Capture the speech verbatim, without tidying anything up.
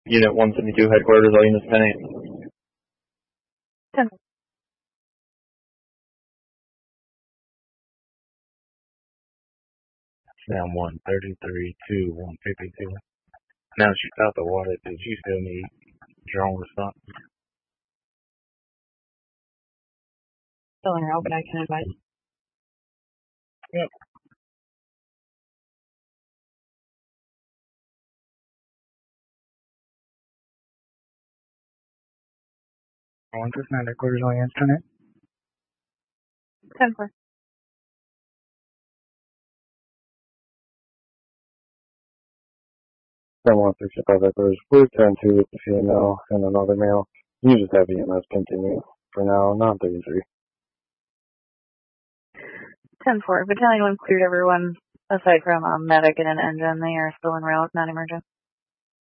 Unit one seventy-two headquarters, all units ten eight. ten. Now one thirty-three to one fifty-two. Now that she's out the water, did you still need drone response? Still in route, but I can advise. Yep. One to nine headquarters on internet. ten four. ten one sixty-five headquarters. Please turn two with the female and another male. You just have E M S continue for now, not thirty-three. ten four. Battalion one cleared everyone aside from a medic and an engine. They are still en route, not emergent.